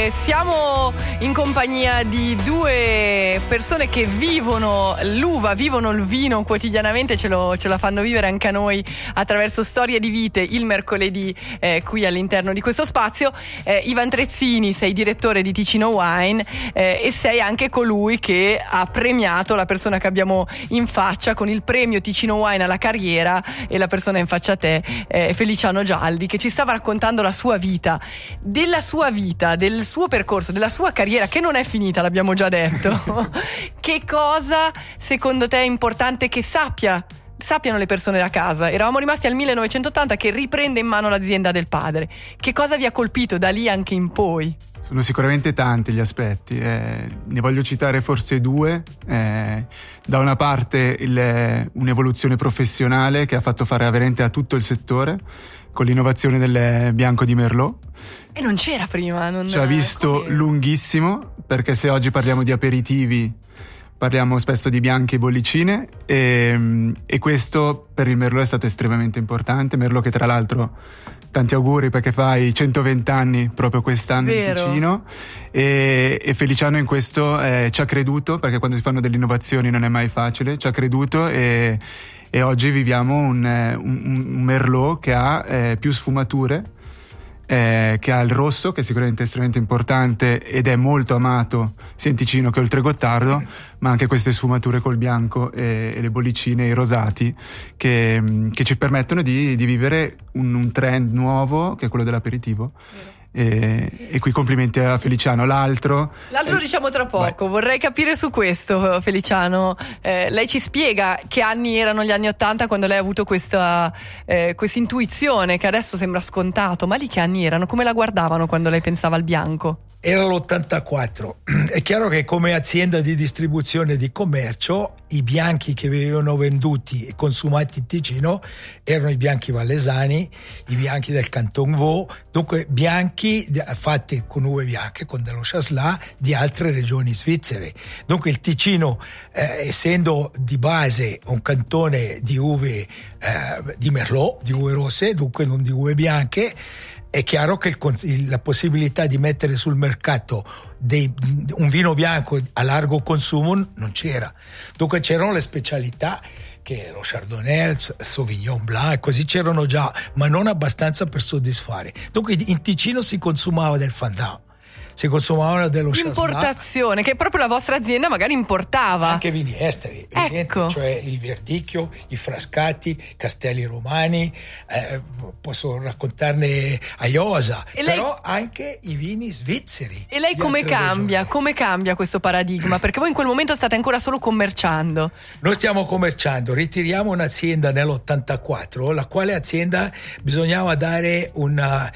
siamo in compagnia di due persone che vivono l'uva, vivono il vino quotidianamente, ce la fanno vivere anche a noi attraverso Storie di Vite il mercoledì qui all'interno di questo spazio. Ivan Trezzini, sei direttore di Ticino Wine e sei anche colui che ha premiato la persona che abbiamo in faccia con il premio Ticino Wine alla carriera, e la persona in faccia a te è Feliciano Gialdi, che ci stava raccontando la sua vita, del suo percorso, della sua carriera che non è finita, l'abbiamo già detto. Che cosa secondo te è importante che sappiano le persone da casa? Eravamo rimasti al 1980, che riprende in mano l'azienda del padre. Che cosa vi ha colpito da lì anche in poi? Sono sicuramente tanti gli aspetti, ne voglio citare forse due. Da una parte un'evoluzione professionale che ha fatto fare aderente a tutto il settore con l'innovazione del bianco di Merlot. E non c'era prima. Ci ha visto lunghissimo, perché se oggi parliamo di aperitivi parliamo spesso di bianchi e bollicine, e questo per il Merlot è stato estremamente importante. Merlot che tra l'altro, tanti auguri perché fai 120 anni proprio quest'anno in Ticino, e Feliciano in questo ci ha creduto, perché quando si fanno delle innovazioni non è mai facile, ci ha creduto e oggi viviamo un Merlot che ha più sfumature, che ha il rosso, che è sicuramente estremamente importante ed è molto amato sia in Ticino che oltre Gottardo, ma anche queste sfumature col bianco e le bollicine e i rosati che ci permettono di vivere un trend nuovo, che è quello dell'aperitivo. E qui complimenti a Feliciano. L'altro diciamo tra poco. Vai. Vorrei capire su questo, Feliciano. Lei ci spiega che anni erano gli anni '80 quando lei ha avuto questa intuizione che adesso sembra scontato, ma lì che anni erano? Come la guardavano quando lei pensava al bianco? Era l'84. È chiaro che come azienda di distribuzione e di commercio i bianchi che venivano venduti e consumati in Ticino erano i bianchi vallesani, i bianchi del Canton Vaud, dunque bianchi fatti con uve bianche, con dello Chasselas di altre regioni svizzere. Dunque il Ticino, essendo di base un cantone di uve di Merlot, di uve rosse, dunque non di uve bianche, è chiaro che la possibilità di mettere sul mercato un vino bianco a largo consumo non c'era. Dunque c'erano le specialità, che lo Chardonnay, il Sauvignon Blanc, e così c'erano già, ma non abbastanza per soddisfare. Dunque in Ticino si consumava del Fandin, si consumavano dello importazione, che proprio la vostra azienda magari importava anche vini esteri, ecco. Cioè il Verdicchio, i Frascati, Castelli Romani, posso raccontarne a iosa, però anche i vini svizzeri. E lei come cambia questo paradigma? Perché voi in quel momento state ancora solo commerciando. Noi stiamo commerciando, ritiriamo un'azienda nell'84, la quale azienda bisognava dare un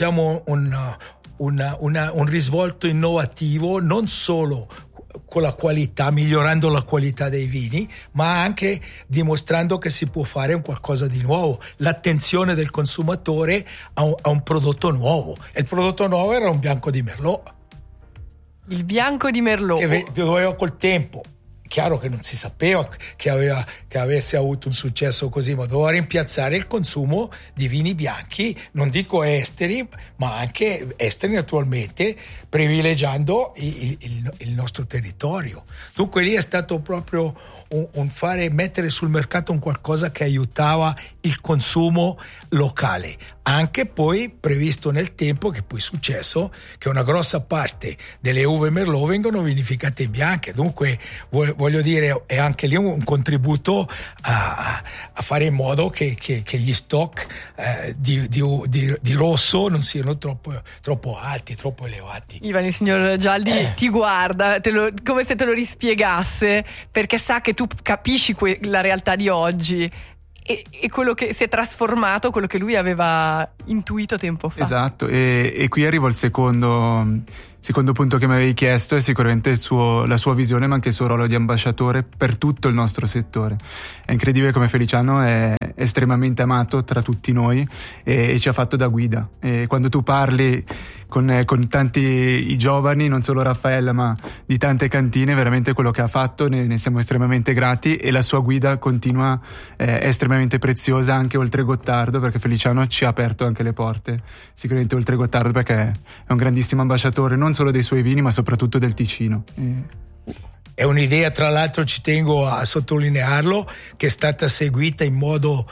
risvolto innovativo, non solo con la qualità, migliorando la qualità dei vini, ma anche dimostrando che si può fare un qualcosa di nuovo, l'attenzione del consumatore a un prodotto nuovo. E il prodotto nuovo era un bianco di Merlot. Il bianco di Merlot che doveva col tempo. Chiaro che non si sapeva che avesse avuto un successo così, ma doveva rimpiazzare il consumo di vini bianchi, non dico esteri, ma anche esteri naturalmente, privilegiando il nostro territorio. Dunque lì è stato proprio mettere sul mercato un qualcosa che aiutava il consumo locale, anche poi previsto nel tempo, che poi è successo, che una grossa parte delle uve Merlot vengono vinificate in bianche. Dunque voglio dire, è anche lì un contributo a fare in modo che gli stock di rosso non siano troppo alti, troppo elevati. Ivan, il signor Gialdi ti guarda come se te lo rispiegasse, perché sa che tu capisci la realtà di oggi e quello che si è trasformato, quello che lui aveva intuito tempo fa. Esatto, e qui arrivo al secondo punto che mi avevi chiesto, è sicuramente la sua visione, ma anche il suo ruolo di ambasciatore per tutto il nostro settore. È incredibile come Feliciano è estremamente amato tra tutti noi e ci ha fatto da guida. E quando tu parli con tanti i giovani, non solo Raffaella ma di tante cantine, veramente quello che ha fatto ne siamo estremamente grati, e la sua guida continua è estremamente preziosa anche oltre Gottardo, perché Feliciano ci ha aperto anche le porte sicuramente oltre Gottardo, perché è un grandissimo ambasciatore non non solo dei suoi vini, ma soprattutto del Ticino. È un'idea, tra l'altro ci tengo a sottolinearlo, che è stata seguita in modo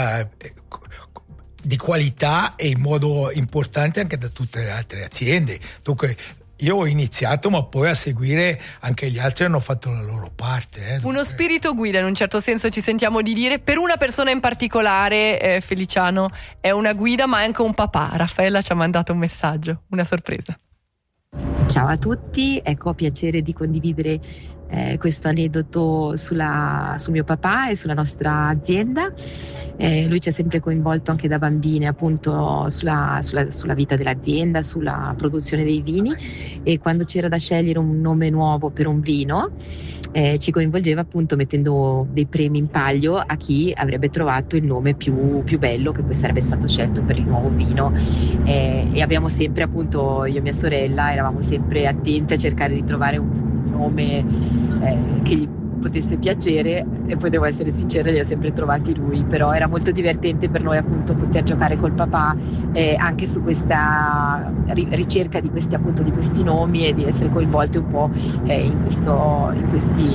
di qualità e in modo importante anche da tutte le altre aziende. Dunque io ho iniziato, ma poi a seguire anche gli altri hanno fatto la loro parte. Uno spirito guida, in un certo senso ci sentiamo di dire. Per una persona in particolare, Feliciano è una guida, ma è anche un papà. Raffaella ci ha mandato un messaggio, una sorpresa. Ciao a tutti, ecco, piacere di condividere questo aneddoto su mio papà e sulla nostra azienda. Lui ci ha sempre coinvolto anche da bambini appunto sulla vita dell'azienda, sulla produzione dei vini, e quando c'era da scegliere un nome nuovo per un vino ci coinvolgeva appunto mettendo dei premi in palio a chi avrebbe trovato il nome più bello che poi sarebbe stato scelto per il nuovo vino, e abbiamo sempre, appunto, io e mia sorella eravamo sempre attenti a cercare di trovare un nome che gli potesse piacere, e poi devo essere sincera, li ho sempre trovati lui. Però era molto divertente per noi appunto poter giocare col papà anche su questa ricerca di questi nomi, e di essere coinvolti un po' in queste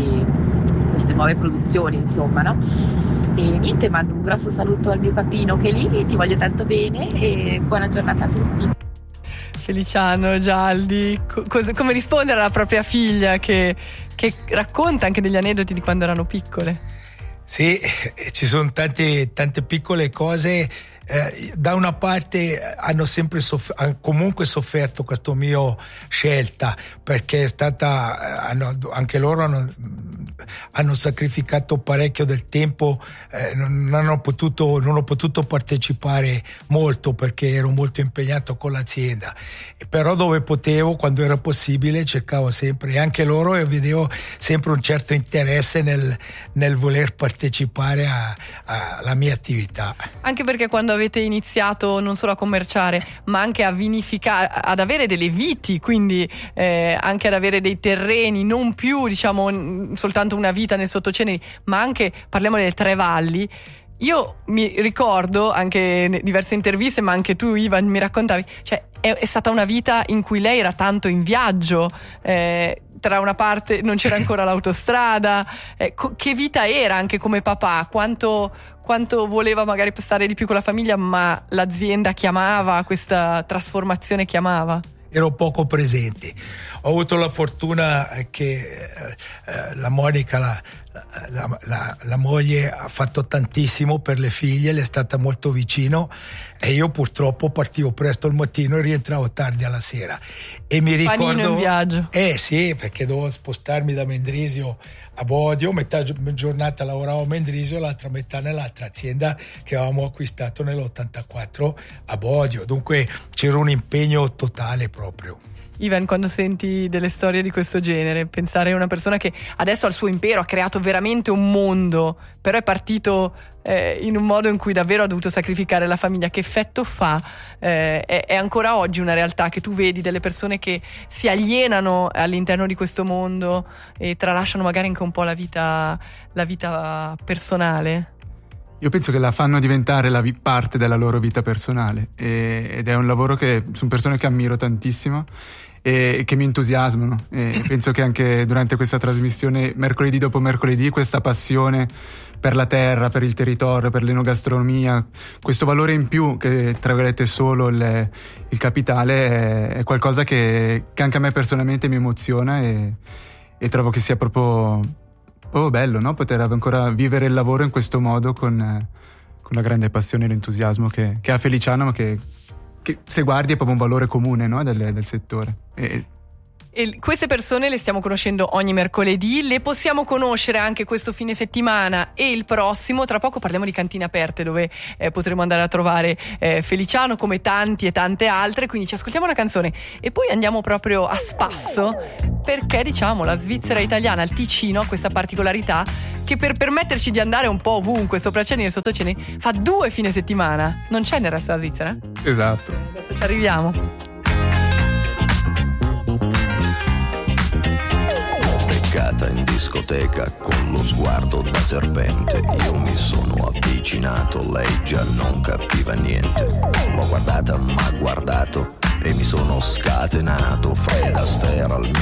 nuove produzioni, insomma, no? E niente, mando un grosso saluto al mio papino che è lì, ti voglio tanto bene e buona giornata a tutti. Feliciano, Gialdi, come rispondere alla propria figlia che racconta anche degli aneddoti di quando erano piccole? Sì, ci sono tante piccole cose. Da una parte hanno comunque sofferto questa mia scelta, perché è stata anche loro hanno sacrificato parecchio del tempo, non ho potuto partecipare molto perché ero molto impegnato con l'azienda, però dove potevo, quando era possibile, cercavo sempre, e anche loro, e vedevo sempre un certo interesse nel voler partecipare alla mia attività. Anche perché quando avete iniziato non solo a commerciare, ma anche a vinificare, ad avere delle viti, quindi anche ad avere dei terreni, non più diciamo soltanto una vita nel Sottoceneri, ma anche, parliamo delle Tre Valli. Io mi ricordo anche in diverse interviste, ma anche tu, Ivan, mi raccontavi, cioè è stata una vita in cui lei era tanto in viaggio, tra una parte non c'era ancora l'autostrada, che vita era anche come papà, quanto voleva magari stare di più con la famiglia, ma l'azienda chiamava, questa trasformazione chiamava. Ero poco presente. Ho avuto la fortuna che la Monica, la moglie, ha fatto tantissimo per le figlie, le è stata molto vicino, e io purtroppo partivo presto al mattino e rientravo tardi alla sera. E mi ricordo, panino in viaggio. Sì, perché dovevo spostarmi da Mendrisio a Bodio, metà giornata lavoravo a Mendrisio, l'altra metà nell'altra azienda che avevamo acquistato nell'84 a Bodio, dunque c'era un impegno totale proprio. Ivan, quando senti delle storie di questo genere, pensare a una persona che adesso ha il suo impero, ha creato veramente un mondo, però è partito in un modo in cui davvero ha dovuto sacrificare la famiglia, che effetto fa? È ancora oggi una realtà che tu vedi delle persone che si alienano all'interno di questo mondo e tralasciano magari anche un po' la vita personale? Io penso che la fanno diventare parte della loro vita personale, ed è un lavoro che sono persone che ammiro tantissimo e che mi entusiasmano, e penso che anche durante questa trasmissione, mercoledì dopo mercoledì, questa passione per la terra, per il territorio, per l'enogastronomia, questo valore in più che, tra virgolette, solo il capitale, è qualcosa che anche a me personalmente mi emoziona, e trovo che sia proprio bello, no? Poter ancora vivere il lavoro in questo modo con la grande passione e l'entusiasmo che ha Feliciano, ma che se guardi è proprio un valore comune, no? del settore. E queste persone le stiamo conoscendo ogni mercoledì, le possiamo conoscere anche questo fine settimana e il prossimo. Tra poco parliamo di Cantine Aperte, dove potremo andare a trovare Feliciano, come tanti e tante altre. Quindi ci ascoltiamo una canzone e poi andiamo proprio a spasso, perché diciamo la Svizzera italiana, il Ticino, ha questa particolarità che per permetterci di andare un po' ovunque, sopracceni e sottoceni, fa 2 fine settimana. Non c'è nel resto della Svizzera? Esatto. Adesso ci arriviamo. In discoteca con lo sguardo da serpente, io mi sono avvicinato, lei già non capiva niente. L'ho guardata, m'ha guardato e mi sono scatenato letteralmente